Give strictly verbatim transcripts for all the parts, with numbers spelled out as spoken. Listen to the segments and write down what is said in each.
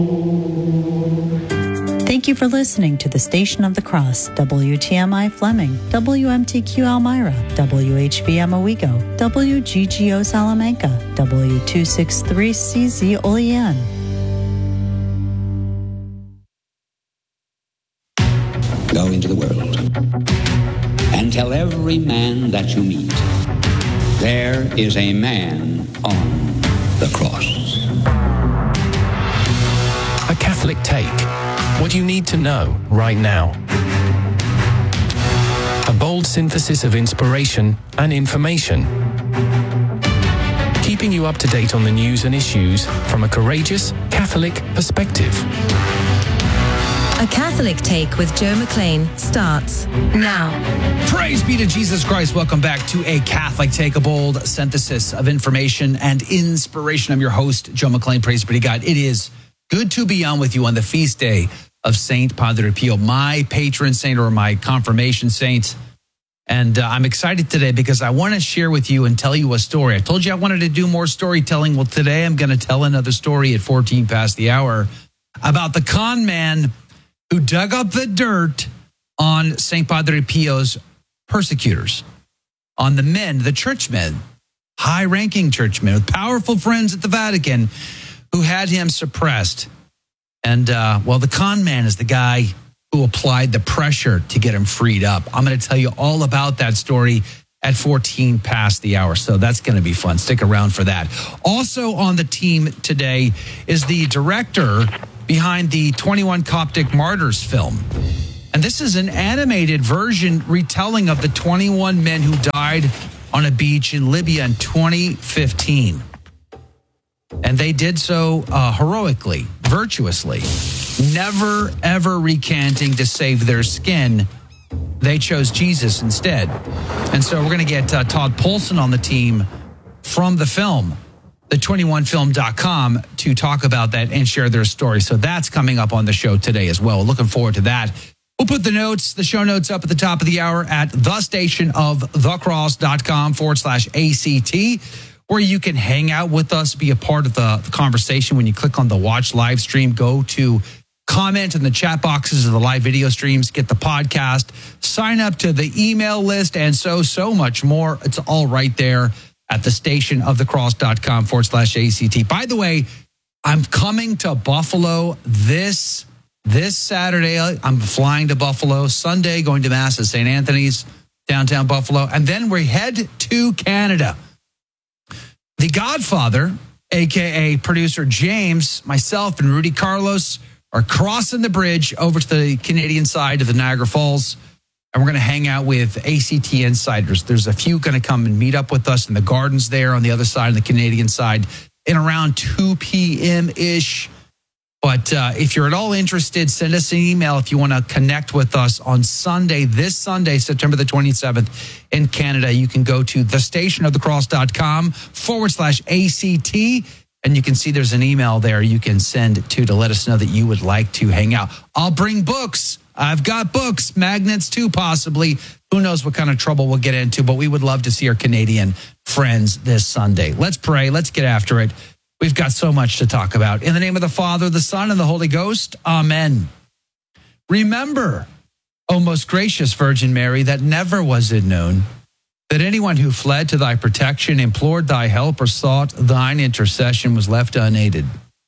Thank you for listening to the Station of the Cross, W T M I Fleming, W M T Q Elmira, W H B M Owego, W G G O Salamanca, W two sixty-three C Z Olean. Go into the world and tell every man that you meet, there is a man on the cross. A Catholic Take. What you need to know right now. A bold synthesis of inspiration and information. Keeping you up to date on the news and issues from a courageous Catholic perspective. A Catholic Take with Joe McLean starts now. Praise be to Jesus Christ. Welcome back to A Catholic Take, a bold synthesis of information and inspiration. I'm your host, Joe McLean. Praise be to God. It is good to be on with you on the feast day of Saint Padre Pio, my patron saint or my confirmation saint. And uh, I'm excited today because I want to share with you and tell you a story. I told you I wanted to do more storytelling. Well, today I'm going to tell another story at fourteen past the hour about the con man who dug up the dirt on Saint Padre Pio's persecutors, on the men, the churchmen, high-ranking churchmen with powerful friends at the Vatican who had him suppressed. And, uh, well, the con man is the guy who applied the pressure to get him freed up. I'm going to tell you all about that story at fourteen past the hour. So that's going to be fun. Stick around for that. Also on the team today is the director behind the twenty-one Coptic Martyrs film. And this is an animated version retelling of the twenty-one men who died on a beach in Libya in twenty fifteen. And they did so uh, heroically, virtuously, never, ever recanting to save their skin. They chose Jesus instead. And so we're going to get uh, Todd Polson on the team from the film, the twenty-one film dot com, to talk about that and share their story. So that's coming up on the show today as well. Looking forward to that. We'll put the notes, the show notes up at the top of the hour at the station of the cross dot com forward slash A C T. Where you can hang out with us, be a part of the, the conversation. When you click on the watch live stream, go to comment in the chat boxes of the live video streams, get the podcast, sign up to the email list, and so, so much more. It's all right there at the station of the cross dot com forward slash A C T. By the way, I'm coming to Buffalo this, this Saturday. I'm flying to Buffalo. Sunday, going to Mass at Saint Anthony's, downtown Buffalo. And then we head to Canada. The Godfather, a k a producer James, myself, and Rudy Carlos are crossing the bridge over to the Canadian side of the Niagara Falls, and we're going to hang out with A C T insiders. There's a few going to come and meet up with us in the gardens there on the other side, on the Canadian side, in around two p.m.-ish. But uh, if you're at all interested, send us an email if you want to connect with us on Sunday, this Sunday, September the twenty-seventh in Canada. You can go to the station of the cross dot com forward slash A C T, and you can see there's an email there you can send to to let us know that you would like to hang out. I'll bring books. I've got books, magnets too, possibly. Who knows what kind of trouble we'll get into, but we would love to see our Canadian friends this Sunday. Let's pray. Let's get after it. We've got so much to talk about. In the name of the Father, the Son, and the Holy Ghost, amen. Remember, O most gracious Virgin Mary, that never was it known that anyone who fled to thy protection, implored thy help, or sought thine intercession was left unaided.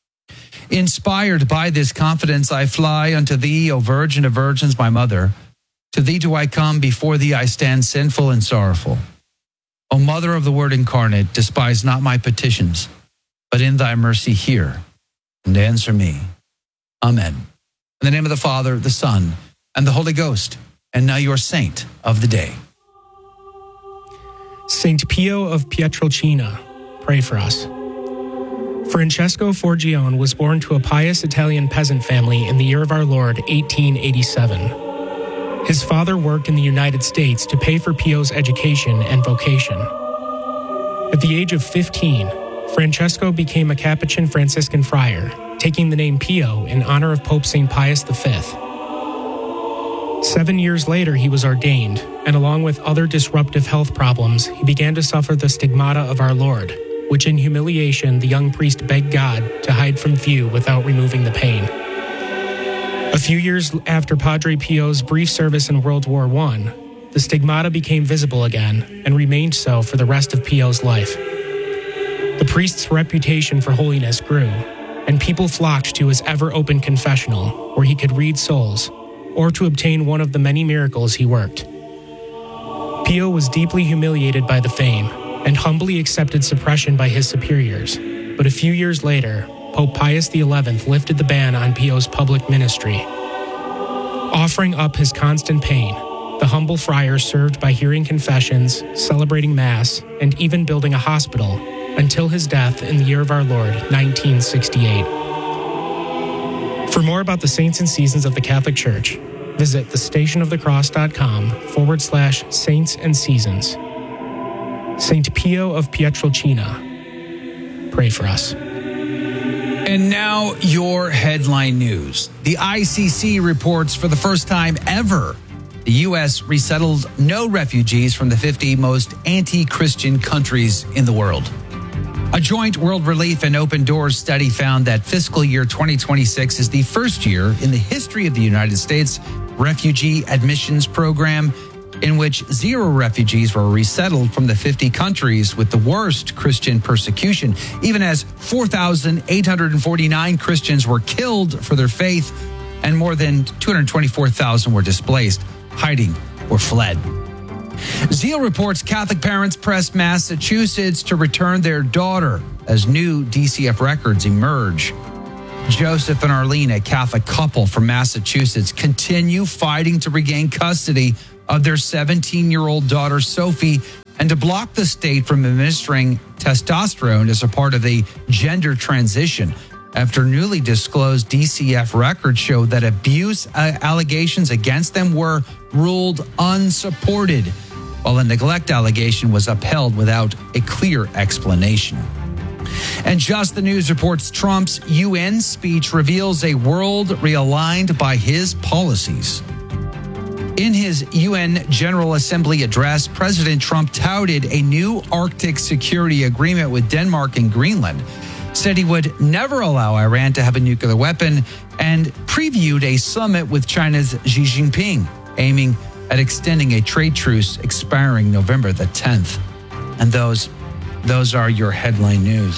Inspired by this confidence, I fly unto thee, O Virgin of Virgins, my mother. To thee do I come, before thee I stand sinful and sorrowful. O Mother of the Word incarnate, despise not my petitions, but in thy mercy hear and answer me. Amen. In the name of the Father, the Son, and the Holy Ghost, and now your saint of the day. Saint Pio of Pietrelcina, pray for us. Francesco Forgione was born to a pious Italian peasant family in the year of our Lord, eighteen eighty-seven. His father worked in the United States to pay for Pio's education and vocation. At the age of fifteen, Francesco became a Capuchin Franciscan friar, taking the name Pio in honor of Pope Saint Pius the Fifth. Seven years later, he was ordained, and along with other disruptive health problems, he began to suffer the stigmata of our Lord, which in humiliation the young priest begged God to hide from view without removing the pain. A few years after Padre Pio's brief service in World War One, the stigmata became visible again and remained so for the rest of Pio's life. The priest's reputation for holiness grew, and people flocked to his ever-open confessional, where he could read souls, or to obtain one of the many miracles he worked. Pio was deeply humiliated by the fame, and humbly accepted suppression by his superiors, but a few years later, Pope Pius the eleventh lifted the ban on Pio's public ministry. Offering up his constant pain, the humble friar served by hearing confessions, celebrating Mass, and even building a hospital, until his death in the year of our Lord, nineteen sixty-eight. For more about the saints and seasons of the Catholic Church, visit thestationofthecross.com forward slash saints and seasons. Saint Pio of Pietrelcina, pray for us. And now your headline news. The I C C reports for the first time ever, the U S resettled no refugees from the fifty most anti-Christian countries in the world. A joint World Relief and Open Doors study found that fiscal year twenty twenty-six is the first year in the history of the United States refugee admissions program in which zero refugees were resettled from the fifty countries with the worst Christian persecution, even as four thousand eight hundred forty-nine Christians were killed for their faith and more than two hundred twenty-four thousand were displaced, hiding, or fled. Zeal reports Catholic parents press Massachusetts to return their daughter as new D C F records emerge. Joseph and Arlene, a Catholic couple from Massachusetts, continue fighting to regain custody of their seventeen-year-old daughter, Sophie, and to block the state from administering testosterone as a part of the gender transition after newly disclosed D C F records show that abuse uh, allegations against them were ruled unsupported, while a neglect allegation was upheld without a clear explanation. And Just the News reports Trump's U N speech reveals a world realigned by his policies. In his U N General Assembly address, President Trump touted a new Arctic security agreement with Denmark and Greenland, said he would never allow Iran to have a nuclear weapon, and previewed a summit with China's Xi Jinping, aiming at extending a trade truce expiring November the tenth. And those, those are your headline news.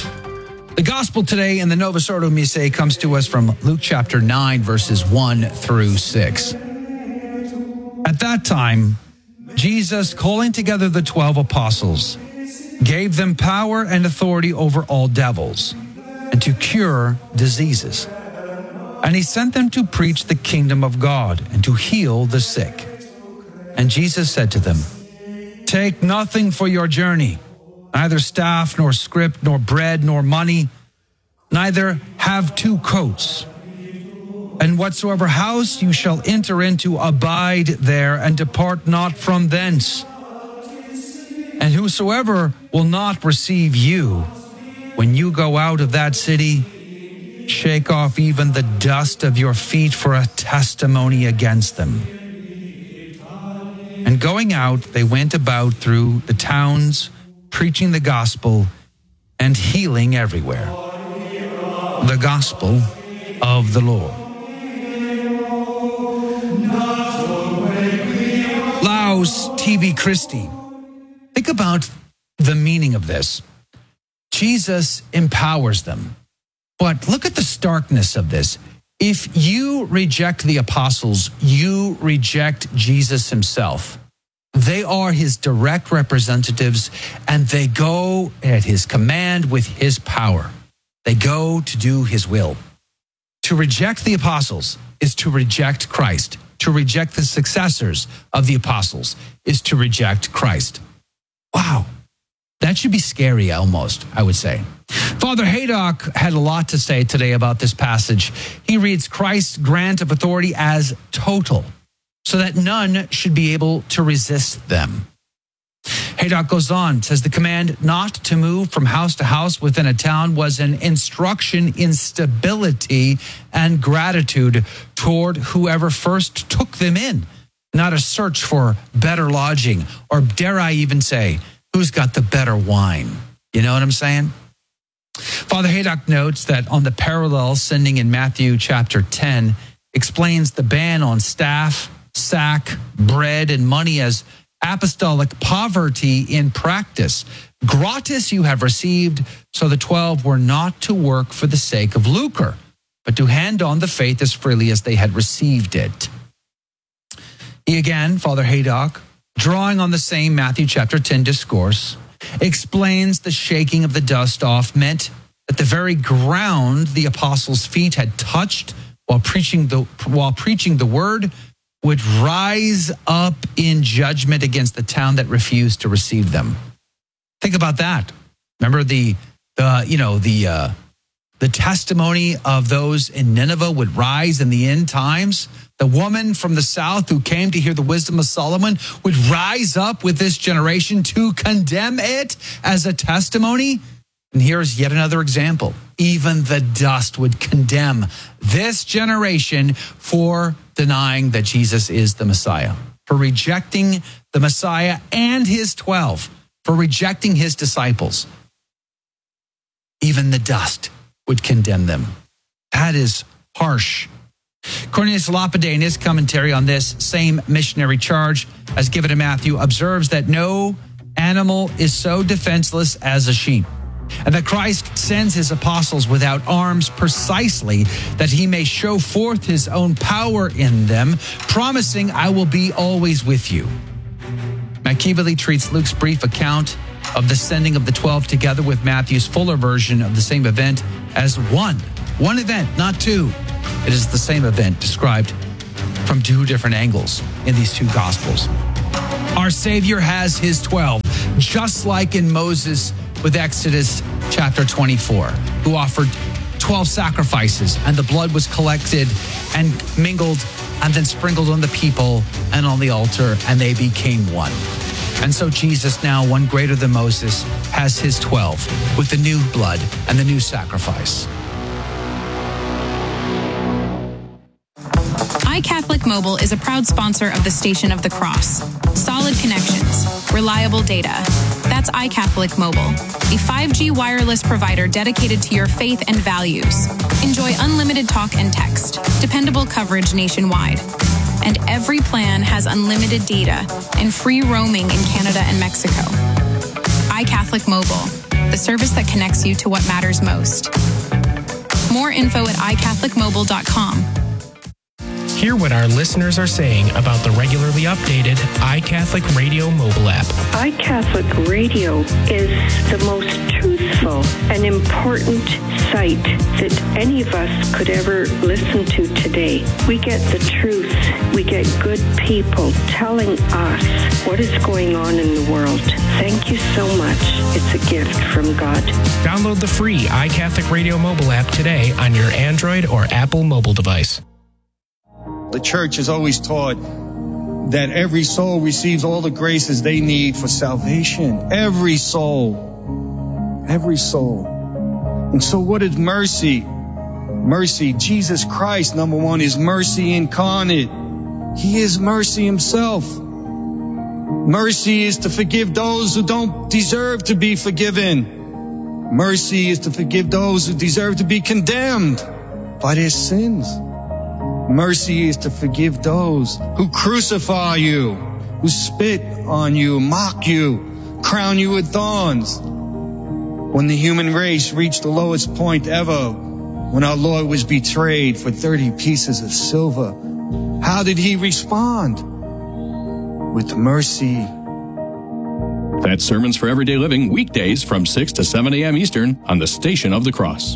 The gospel today in the Novus Ordo Missae comes to us from Luke chapter nine, verses one through six. At that time, Jesus, calling together the twelve apostles, gave them power and authority over all devils and to cure diseases. And he sent them to preach the kingdom of God and to heal the sick. And Jesus said to them, "Take nothing for your journey, neither staff, nor scrip, nor bread, nor money, neither have two coats. And whatsoever house you shall enter into, abide there, and depart not from thence. And whosoever will not receive you, when you go out of that city, shake off even the dust of your feet for a testimony against them." And going out, they went about through the towns, preaching the gospel and healing everywhere. The gospel of the Lord. Laus tibi Christi. Think about the meaning of this. Jesus empowers them. But look at the starkness of this. If you reject the apostles, you reject Jesus himself. They are his direct representatives, and they go at his command with his power. They go to do his will. To reject the apostles is to reject Christ. To reject the successors of the apostles is to reject Christ. Wow. That should be scary almost, I would say. Father Haydock had a lot to say today about this passage. He reads Christ's grant of authority as total, so that none should be able to resist them. Haydock goes on, says the command not to move from house to house within a town was an instruction in stability and gratitude toward whoever first took them in, not a search for better lodging, or dare I even say, who's got the better wine. You know what I'm saying? Father Haydock notes that on the parallel sending in Matthew chapter ten explains the ban on staff, sack, bread, and money as apostolic poverty in practice. Gratis you have received, so the twelve were not to work for the sake of lucre, but to hand on the faith as freely as they had received it. He again, Father Haydock, drawing on the same Matthew chapter ten discourse, explains the shaking of the dust off meant that the very ground the apostles' feet had touched while preaching the while preaching the word would rise up in judgment against the town that refused to receive them. Think about that. Remember the the you know the uh, the testimony of those in Nineveh would rise in the end times. The woman from the south who came to hear the wisdom of Solomon would rise up with this generation to condemn it as a testimony. And here's yet another example. Even the dust would condemn this generation for denying that Jesus is the Messiah, for rejecting the Messiah and his twelve, for rejecting his disciples. Even the dust would condemn them. That is harsh. Cornelius Lapide, in his commentary on this same missionary charge as given in Matthew, observes that no animal is so defenseless as a sheep, and that Christ sends his apostles without arms precisely that he may show forth his own power in them, promising, "I will be always with you." McKeeverly treats Luke's brief account of the sending of the twelve together with Matthew's fuller version of the same event as one. One event, not two. It is the same event described from two different angles in these two Gospels. Our Savior has his twelve, just like in Moses with Exodus chapter twenty-four, who offered twelve sacrifices, and the blood was collected and mingled and then sprinkled on the people and on the altar, and they became one. And so Jesus, now one greater than Moses, has his twelve with the new blood and the new sacrifice. iCatholic Mobile is a proud sponsor of the Station of the Cross. Solid connections, reliable data. That's iCatholic Mobile, a five G wireless provider dedicated to your faith and values. Enjoy unlimited talk and text, dependable coverage nationwide. And every plan has unlimited data and free roaming in Canada and Mexico. iCatholic Mobile, the service that connects you to what matters most. More info at i catholic mobile dot com. Hear what our listeners are saying about the regularly updated iCatholic Radio mobile app. iCatholic Radio is the most truthful and important site that any of us could ever listen to today. We get the truth. We get good people telling us what is going on in the world. Thank you so much. It's a gift from God. Download the free iCatholic Radio mobile app today on your Android or Apple mobile device. The church has always taught that every soul receives all the graces they need for salvation. Every soul. Every soul. And so what is mercy? Mercy, Jesus Christ, number one, is mercy incarnate. He is mercy himself. Mercy is to forgive those who don't deserve to be forgiven. Mercy is to forgive those who deserve to be condemned by their sins. Mercy is to forgive those who crucify you, who spit on you, mock you, crown you with thorns. When the human race reached the lowest point ever, when our Lord was betrayed for thirty pieces of silver, how did he respond? With mercy. That's Sermons for Everyday Living, weekdays from six to seven a.m. Eastern on the Station of the Cross.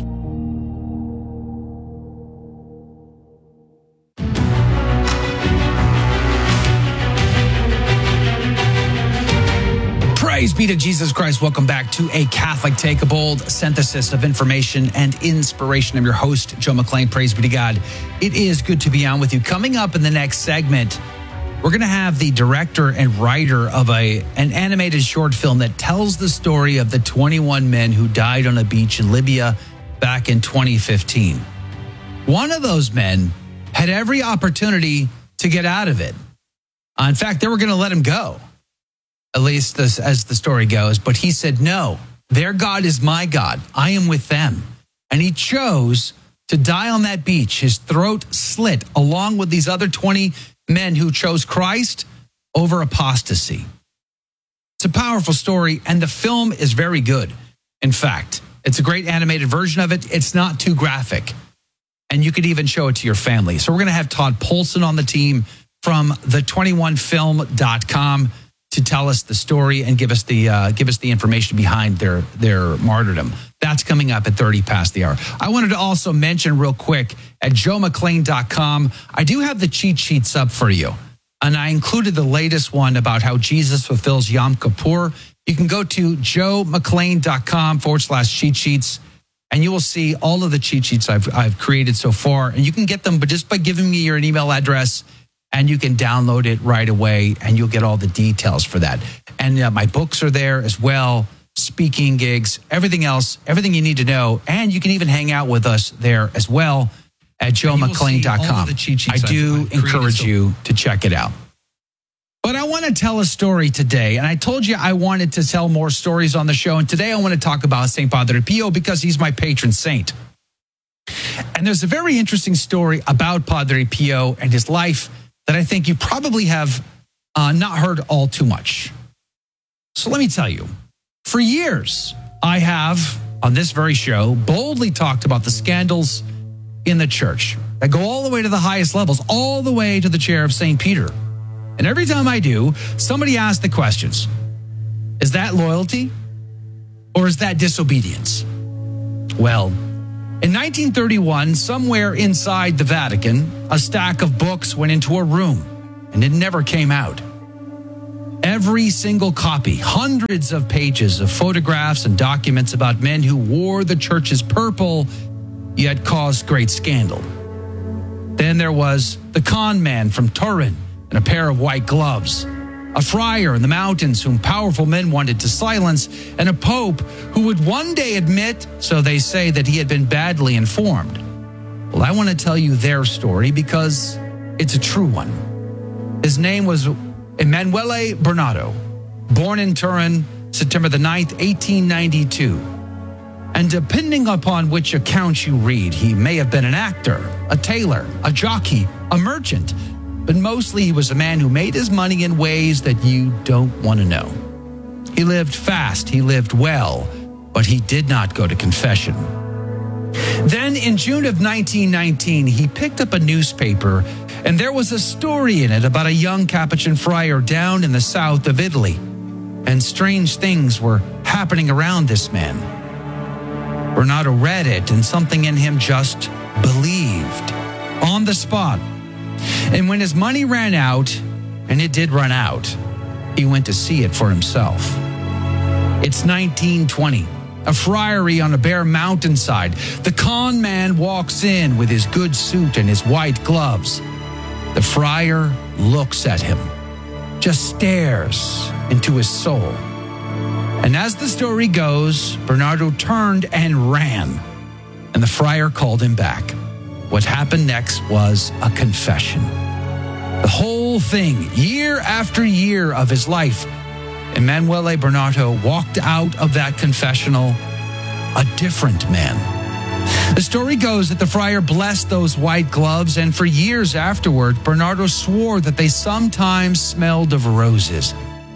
Praise be to Jesus Christ. Welcome back to A Catholic Take, a bold synthesis of information and inspiration. I'm your host, Joe McClain. Praise be to God. It is good to be on with you. Coming up in the next segment, we're going to have the director and writer of a an animated short film that tells the story of the twenty-one men who died on a beach in Libya back in twenty fifteen. One of those men had every opportunity to get out of it. Uh, in fact, they were going to let him go, at least this, as the story goes. But he said, no, Their God is my God. I am with them. And he chose to die on that beach, his throat slit, along with these other twenty men who chose Christ over apostasy. It's a powerful story, and the film is very good. In fact, it's a great animated version of it. It's not too graphic, and you could even show it to your family. So we're going to have Todd Polson on the team from the twenty-one film dot com to tell us the story and give us the uh, give us the information behind their their martyrdom. That's coming up at thirty past the hour. I wanted to also mention real quick at joe mcclain dot com, I do have the cheat sheets up for you. And I included the latest one about how Jesus fulfills Yom Kippur. You can go to joe mcclain dot com forward slash cheat sheets, and you will see all of the cheat sheets I've, I've created so far. And you can get them but just by giving me your email address, and you can download it right away, and you'll get all the details for that. And uh, my books are there as well, speaking gigs, everything else, everything you need to know. And you can even hang out with us there as well at joe mcclain dot com. I do I've, I've encourage so- you to check it out. But I want to tell a story today, and I told you I wanted to tell more stories on the show, and today I want to talk about Saint Padre Pio because he's my patron saint. And there's a very interesting story about Padre Pio and his life that I think you probably have uh, not heard all too much. So let me tell you, for years, I have, on this very show, boldly talked about the scandals in the church that go all the way to the highest levels, all the way to the chair of Saint Peter. And every time I do, somebody asks the questions, is that loyalty or is that disobedience? Well, in nineteen thirty-one, somewhere inside the Vatican, a stack of books went into a room and it never came out. Every single copy, hundreds of pages of photographs and documents about men who wore the church's purple, yet caused great scandal. Then there was the con man from Turin and a pair of white gloves, a friar in the mountains whom powerful men wanted to silence, and a pope who would one day admit, so they say, that he had been badly informed. Well, I want to tell you their story because it's a true one. His name was Emanuele Bernardo, born in Turin, September the ninth, eighteen ninety-two. And depending upon which account you read, he may have been an actor, a tailor, a jockey, a merchant, but mostly he was a man who made his money in ways that you don't want to know. He lived fast, he lived well, but he did not go to confession. Then in June of nineteen nineteen, he picked up a newspaper, and there was a story in it about a young Capuchin friar down in the south of Italy. And strange things were happening around this man. Bernardo read it, and something in him just believed on the spot. And when his money ran out, and it did run out, he went to see it for himself. It's nineteen twenty, a friary on a bare mountainside. The con man walks in with his good suit and his white gloves. The friar looks at him, just stares into his soul. And as the story goes, Bernardo turned and ran, and the friar called him back. What happened next was a confession. The whole thing, year after year of his life, Emanuele Bernardo walked out of that confessional a different man. The story goes that the friar blessed those white gloves, and for years afterward, Bernardo swore that they sometimes smelled of roses.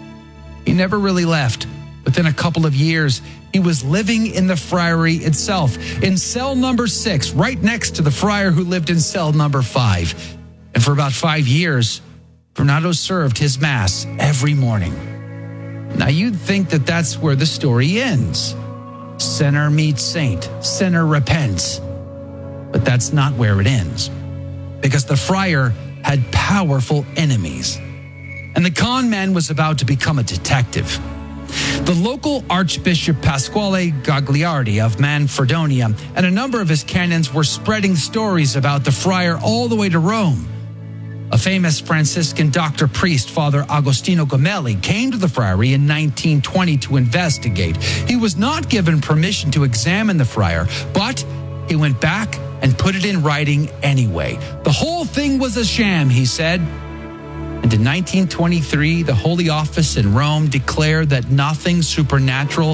He never really left. Within a couple of years, he was living in the friary itself, in cell number six, right next to the friar who lived in cell number five. And for about five years, Bernardo served his mass every morning. Now, you'd think that that's where the story ends. Sinner meets saint, sinner repents. But that's not where it ends, because the friar had powerful enemies. And the con man was about to become a detective. The local Archbishop Pasquale Gagliardi of Manfredonia and a number of his canons were spreading stories about the friar all the way to Rome. A famous Franciscan doctor priest, Father Agostino Gemelli, came to the friary in nineteen twenty to investigate. He was not given permission to examine the friar, but he went back and put it in writing anyway. The whole thing was a sham, he said. And in nineteen twenty-three, the Holy Office in Rome declared that nothing supernatural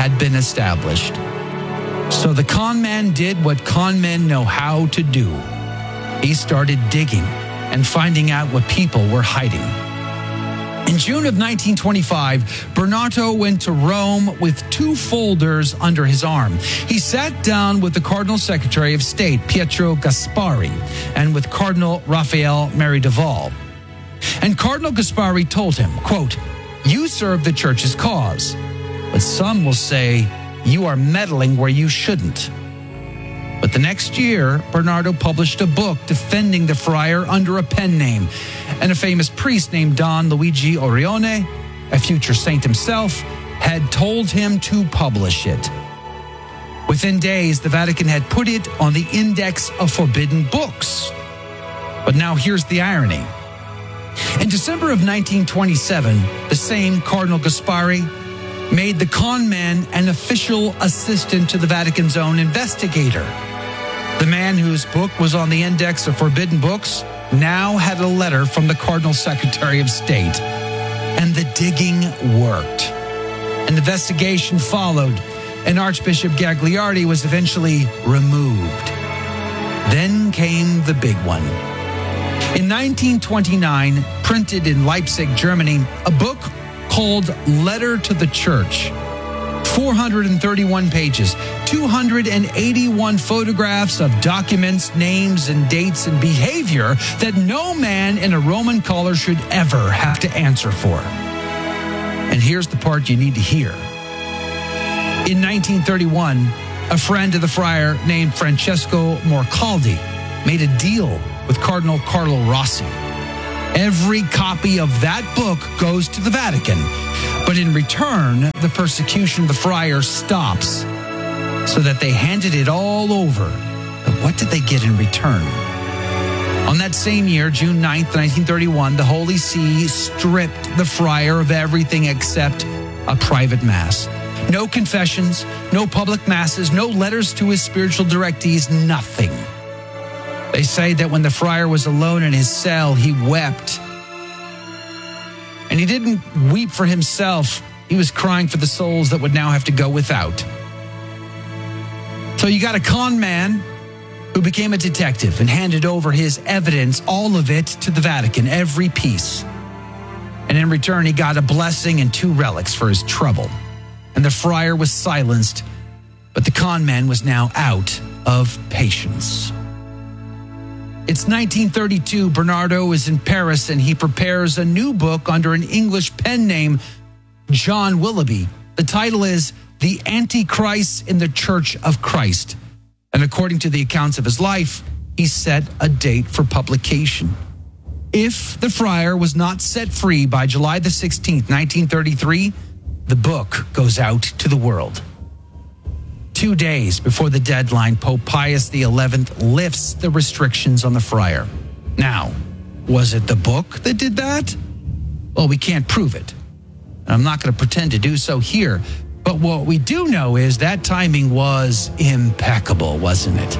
had been established. So the con man did what con men know how to do. He started digging and finding out what people were hiding. In June of nineteen twenty-five, Bernardo went to Rome with two folders under his arm. He sat down with the Cardinal Secretary of State, Pietro Gasparri, and with Cardinal Raphael Meridaval. And Cardinal Gasparri told him, quote, "You serve the church's cause, but some will say you are meddling where you shouldn't." But the next year, Bernardo published a book defending the friar under a pen name, and a famous priest named Don Luigi Orione, a future saint himself, had told him to publish it. Within days, the Vatican had put it on the Index of Forbidden Books. But now here's the irony. In December of nineteen twenty-seven, the same Cardinal Gasparri made the con man an official assistant to the Vatican's own investigator. The man whose book was on the Index of Forbidden Books now had a letter from the Cardinal Secretary of State. And the digging worked. An investigation followed, and Archbishop Gagliardi was eventually removed. Then came the big one. In nineteen twenty-nine, printed in Leipzig, Germany, a book called Letter to the Church. four hundred thirty-one pages, two hundred eighty-one photographs of documents, names, and dates and behavior that no man in a Roman collar should ever have to answer for. And here's the part you need to hear. In nineteen thirty-one, a friend of the friar named Francesco Morcaldi made a deal with Cardinal Carlo Rossi. Every copy of that book goes to the Vatican, but in return, the persecution of the friar stops, so that they handed it all over. But what did they get in return? On that same year, June ninth, nineteen thirty-one, the Holy See stripped the friar of everything except a private mass. No confessions, no public masses, no letters to his spiritual directees, nothing. They say that when the friar was alone in his cell, he wept. And he didn't weep for himself. He was crying for the souls that would now have to go without. So you got a con man who became a detective and handed over his evidence, all of it, to the Vatican, every piece. And in return, he got a blessing and two relics for his trouble. And the friar was silenced, but the con man was now out of patience. It's nineteen thirty-two. Bernardo is in Paris, and he prepares a new book under an English pen name, John Willoughby. The title is The Antichrist in the Church of Christ. And according to the accounts of his life, he set a date for publication. If the friar was not set free by July the sixteenth, nineteen thirty-three, the book goes out to the world. Two days before the deadline, Pope Pius the eleventh lifts the restrictions on the friar. Now, was it the book that did that? Well, we can't prove it. I'm not going to pretend to do so here. But what we do know is that timing was impeccable, wasn't it?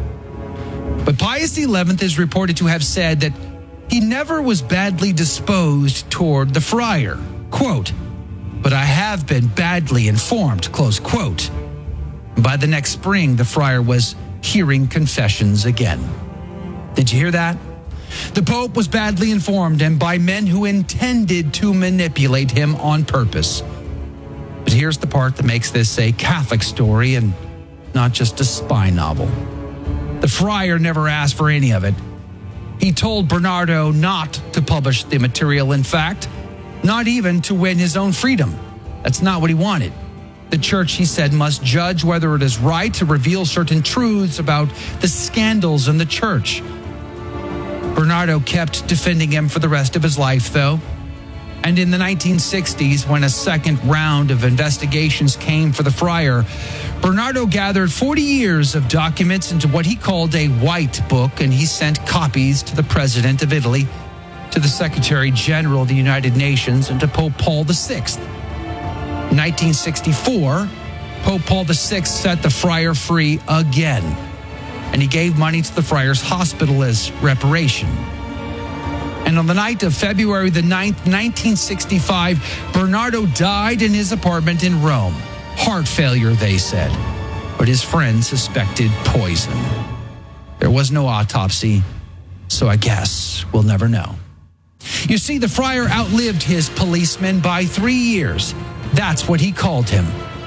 But Pius the eleventh is reported to have said that he never was badly disposed toward the friar. Quote, "But I have been badly informed," close quote. By the next spring, the friar was hearing confessions again. Did you hear that? The Pope was badly informed, and by men who intended to manipulate him on purpose. But here's the part that makes this a Catholic story and not just a spy novel. The friar never asked for any of it. He told Bernardo not to publish the material, in fact, not even to win his own freedom. That's not what he wanted. The church, he said, must judge whether it is right to reveal certain truths about the scandals in the church. Bernardo kept defending him for the rest of his life, though. And in the nineteen sixties, when a second round of investigations came for the friar, Bernardo gathered forty years of documents into what he called a white book, and he sent copies to the president of Italy, to the Secretary General of the United Nations, and to Pope Paul the sixth. In nineteen sixty-four, Pope Paul the sixth set the friar free again, and he gave money to the friar's hospital as reparation. And on the night of February the ninth, nineteen sixty-five, Bernardo died in his apartment in Rome. heart failure, they said. But his friend suspected poison. There was no autopsy, so I guess we'll never know. You see, the friar outlived his policeman by three years. That's what he called him,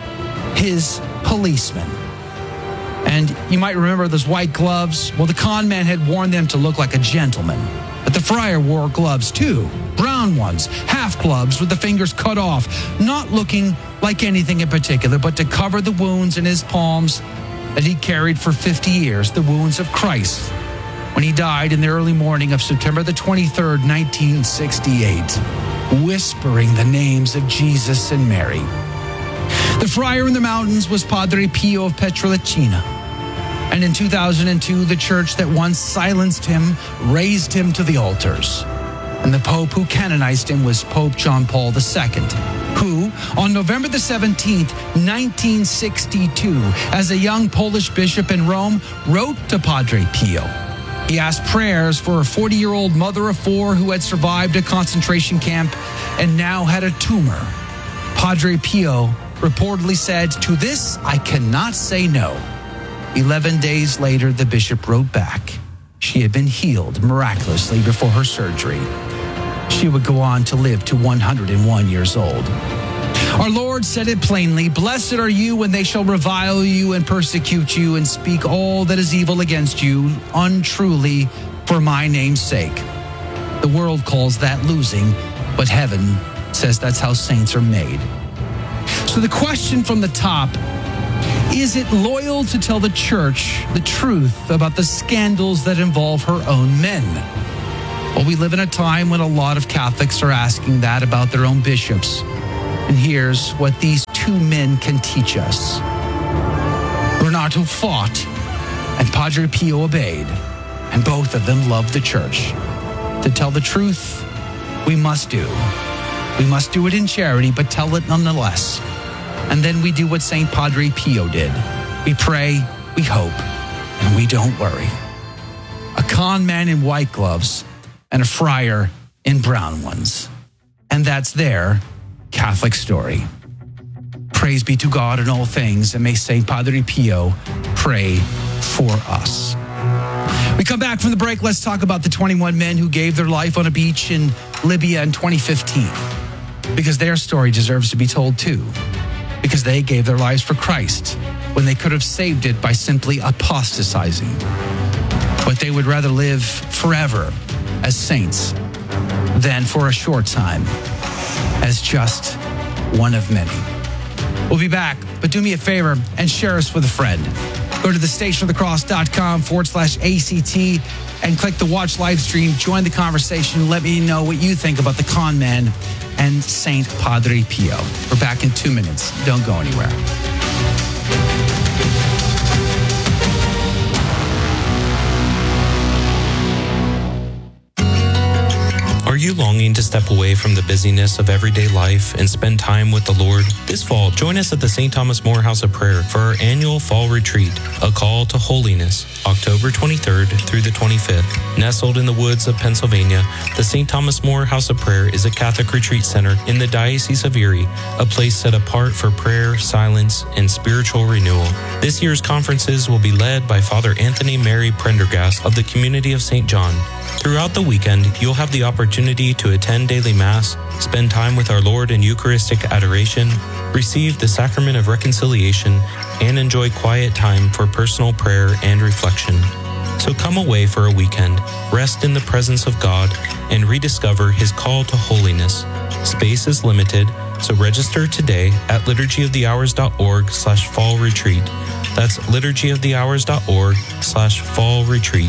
his policeman. And you might remember those white gloves. Well, the con man had worn them to look like a gentleman. But the friar wore gloves too, brown ones, half gloves with the fingers cut off, not looking like anything in particular, but to cover the wounds in his palms that he carried for fifty years, the wounds of Christ, when he died in the early morning of September the twenty-third, nineteen sixty-eight, whispering the names of Jesus and Mary. The friar in the mountains was Padre Pio of Pietrelcina. And in two thousand two, the church that once silenced him raised him to the altars. And the Pope who canonized him was Pope John Paul the Second, who, on November the seventeenth, nineteen sixty-two, as a young Polish bishop in Rome, wrote to Padre Pio. He asked prayers for a forty-year-old mother of four who had survived a concentration camp and now had a tumor. Padre Pio reportedly said, "To this I cannot say no." Eleven days later, the bishop wrote back. She had been healed miraculously before her surgery. She would go on to live to one hundred one years old. Our Lord said it plainly, "Blessed are you when they shall revile you and persecute you and speak all that is evil against you untruly for my name's sake." The world calls that losing, but heaven says that's how saints are made. So the question from the top, is it loyal to tell the church the truth about the scandals that involve her own men? Well, we live in a time when a lot of Catholics are asking that about their own bishops. And here's what these two men can teach us. Bernardo fought, and Padre Pio obeyed, and both of them loved the church. To tell the truth, we must do. We must do it in charity, but tell it nonetheless. And then we do what Saint Padre Pio did. We pray, we hope, and we don't worry. A con man in white gloves and a friar in brown ones. And that's their Catholic story. Praise be to God in all things, and may Saint Padre Pio pray for us. We come back from the break. Let's talk about the twenty-one men who gave their life on a beach in Libya in twenty fifteen. Because their story deserves to be told too. Because they gave their lives for Christ when they could have saved it by simply apostatizing. But they would rather live forever as saints than for a short time as just one of many. We'll be back, but do me a favor and share us with a friend. Go to the station of the cross dot com forward slash A C T and click the watch live stream. Join the conversation. Let me know what you think about the con man and Saint Padre Pio. We're back in two minutes. Don't go anywhere. Are you longing to step away from the busyness of everyday life and spend time with the Lord? This fall, join us at the Saint Thomas More House of Prayer for our annual fall retreat, A Call to Holiness, October twenty-third through the twenty-fifth. Nestled in the woods of Pennsylvania, the Saint Thomas More House of Prayer is a Catholic retreat center in the Diocese of Erie, a place set apart for prayer, silence, and spiritual renewal. This year's conferences will be led by Father Anthony Mary Prendergast of the Community of Saint John. Throughout the weekend, you'll have the opportunity to attend daily Mass, spend time with our Lord in Eucharistic adoration, receive the Sacrament of Reconciliation, and enjoy quiet time for personal prayer and reflection. So come away for a weekend, rest in the presence of God, and rediscover His call to holiness. Space is limited, so register today at liturgy of the hours dot org slash fall retreat. That's liturgy of the hours dot org slash fall retreat.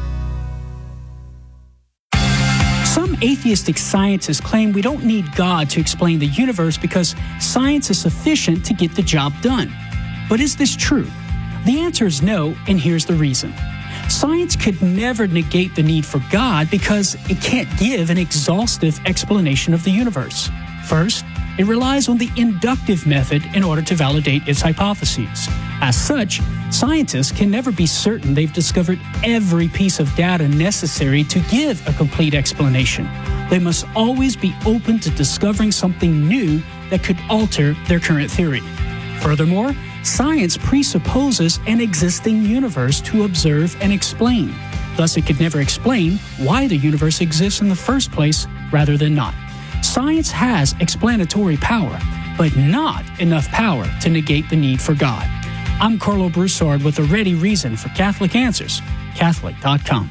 Some atheistic scientists claim we don't need God to explain the universe because science is sufficient to get the job done. But is this true? The answer is no, and here's the reason. Science could never negate the need for God because it can't give an exhaustive explanation of the universe. First, it relies on the inductive method in order to validate its hypotheses. As such, scientists can never be certain they've discovered every piece of data necessary to give a complete explanation. They must always be open to discovering something new that could alter their current theory. Furthermore, science presupposes an existing universe to observe and explain. Thus, it could never explain why the universe exists in the first place rather than not. Science has explanatory power, but not enough power to negate the need for God. I'm Carlo Broussard with a ready reason for Catholic Answers, Catholic dot com.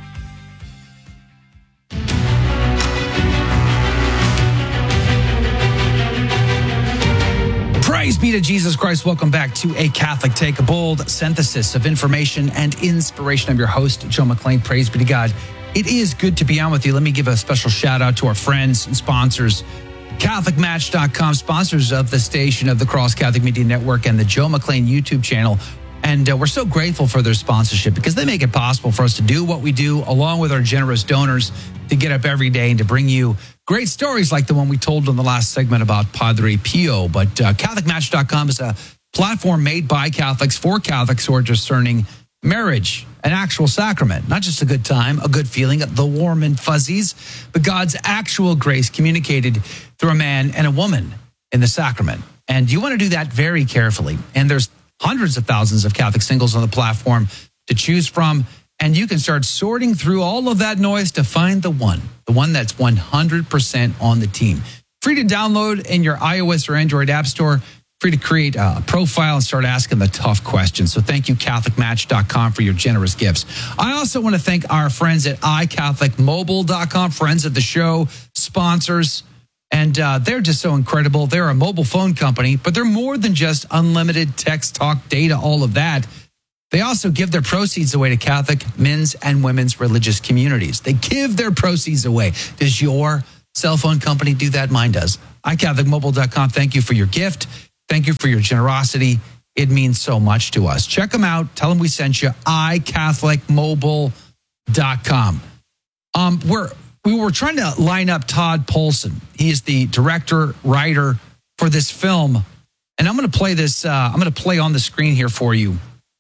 Praise be to Jesus Christ. Welcome back to A Catholic Take, a bold synthesis of information and inspiration. I'm your host, Joe McClain. Praise be to God. It is good to be on with you. Let me give a special shout out to our friends and sponsors, Catholic Match dot com, sponsors of the station of the Cross Catholic Media Network and the Joe McClain YouTube channel. And uh, we're so grateful for their sponsorship because they make it possible for us to do what we do, along with our generous donors, to get up every day and to bring you great stories like the one we told in the last segment about Padre Pio. But uh, Catholic Match dot com is a platform made by Catholics for Catholics who are discerning marriage, an actual sacrament, not just a good time, a good feeling, the warm and fuzzies, but God's actual grace communicated through a man and a woman in the sacrament. And you want to do that very carefully. And there's hundreds of thousands of Catholic singles on the platform to choose from. And you can start sorting through all of that noise to find the one, the one that's one hundred percent on the team. Free to download in your iOS or Android app store. Free to create a profile and start asking the tough questions. So thank you, Catholic Match dot com, for your generous gifts. I also want to thank our friends at i Catholic Mobile dot com, friends of the show, sponsors. And uh, they're just so incredible. They're a mobile phone company, but they're more than just unlimited text, talk, data, all of that. They also give their proceeds away to Catholic men's and women's religious communities. They give their proceeds away. Does your cell phone company do that? Mine does. i Catholic Mobile dot com. Thank you for your gift. Thank you for your generosity. It means so much to us. Check them out. Tell them we sent you. i Catholic Mobile dot com. Um, we're we were trying to line up Todd Polson. He is the director, writer for this film, and I'm going to play this. Uh, I'm going to play on the screen here for you.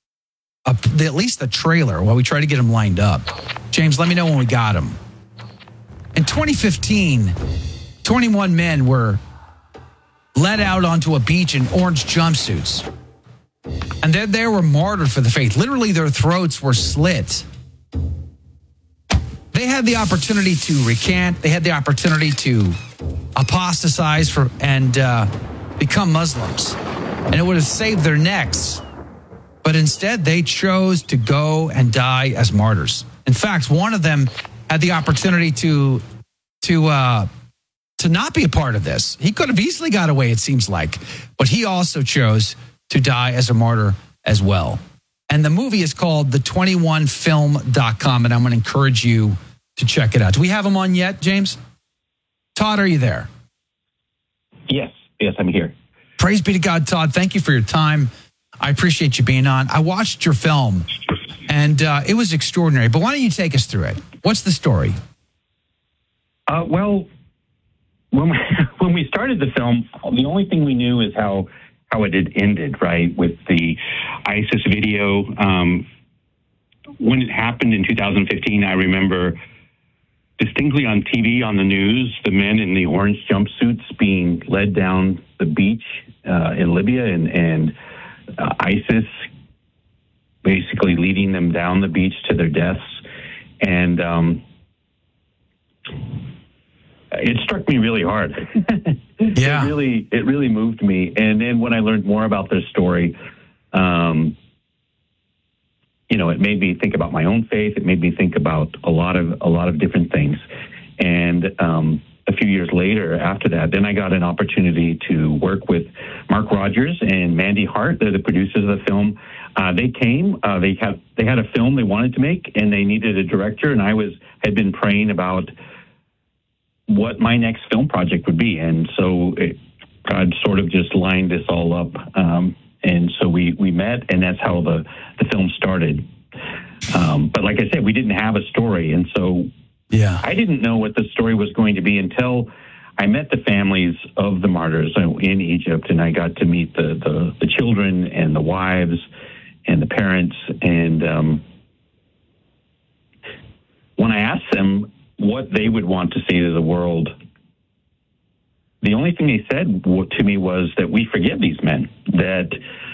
Uh, the, at least the trailer while we try to get him lined up. James, let me know when we got him. In twenty fifteen, twenty-one men were led out onto a beach in orange jumpsuits. And then they were martyred for the faith. Literally, their throats were slit. They had the opportunity to recant. They had the opportunity to apostatize for, and uh, become Muslims. And it would have saved their necks. But instead, they chose to go and die as martyrs. In fact, one of them had the opportunity to, to, uh, to not be a part of this. He could have easily got away, it seems like. But he also chose to die as a martyr as well. And the movie is called the twenty-one film dot com, and I'm going to encourage you to check it out. Do we have him on yet, James? Todd, are you there? Yes. Yes, I'm here. Praise be to God, Todd. Thank you for your time. I appreciate you being on. I watched your film, and uh, it was extraordinary. But why don't you take us through it? What's the story? Uh, well, when we, when we started the film, the only thing we knew is how how it had ended, right, with the ISIS video. Um, when it happened in two thousand fifteen, I remember distinctly on T V, on the news, the men in the orange jumpsuits being led down the beach uh, in Libya, and, and uh, ISIS basically leading them down the beach to their deaths. And um, it struck me really hard. Yeah. It really, it really moved me. And then when I learned more about their story, um, you know, it made me think about my own faith. It made me think about a lot of a lot of different things. And um, a few years later, after that, then I got an opportunity to work with Mark Rogers and Mandy Hart. They're the producers of the film. Uh, they came. Uh, they had they had a film they wanted to make, and they needed a director. And I was had been praying about what my next film project would be, and so it, God sort of just lined this all up. Um, and so we we met, and that's how the the film started. Um, but like I said, we didn't have a story, and so yeah, I didn't know what the story was going to be until I met the families of the martyrs in Egypt, and I got to meet the the, the children and the wives and the parents. And um, when I asked them what they would want to say to the world the only thing they said to me was that we forgive these men, that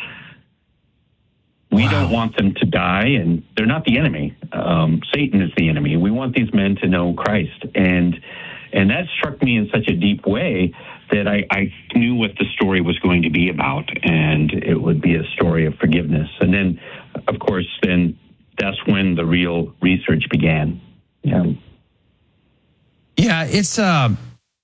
we wow. don't want them to die, and they're not the enemy. Um, Satan is the enemy. We want these men to know Christ. And and that struck me in such a deep way that I, I knew what the story was going to be about, and it would be a story of forgiveness. And then, of course, then that's when the real research began. Yeah, yeah it's, um,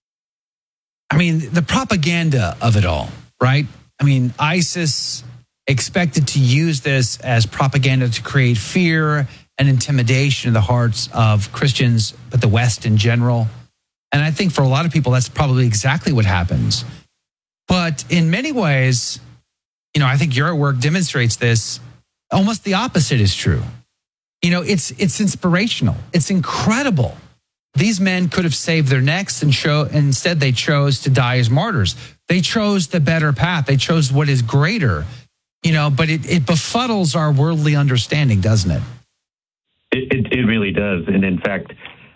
I mean, the propaganda of it all, right? I mean, ISIS expected to use this as propaganda to create fear and intimidation in the hearts of Christians, but the West in general. And I think for a lot of people, that's probably exactly what happens. But in many ways, you know, I think your work demonstrates this. Almost the opposite is true. You know, it's it's inspirational. It's incredible. These men could have saved their necks, and show, and instead they chose to die as martyrs. They chose the better path. They chose what is greater. You know, but it, it befuddles our worldly understanding, doesn't it? It, it? It really does. And in fact,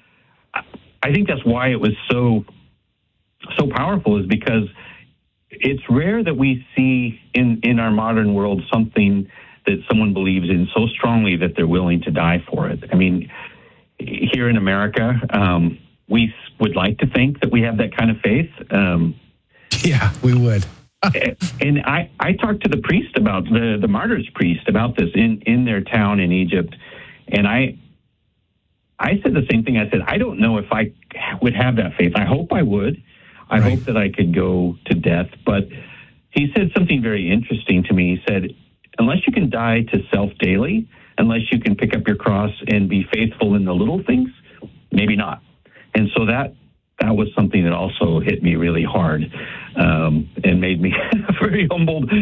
I think that's why it was so so powerful, is because it's rare that we see in, in our modern world something that someone believes in so strongly that they're willing to die for it. I mean, here in America, um, we would like to think that we have that kind of faith. Um, yeah, we would. And I, I talked to the priest about, the, the martyrs priest about this in, in their town in Egypt. And I I said the same thing. I said, I don't know if I would have that faith. I hope I would. I right. hope that I could go to death. But he said something very interesting to me. He said, unless you can die to self daily, unless you can pick up your cross and be faithful in the little things, maybe not. And so that that was something that also hit me really hard um, and made me very humbled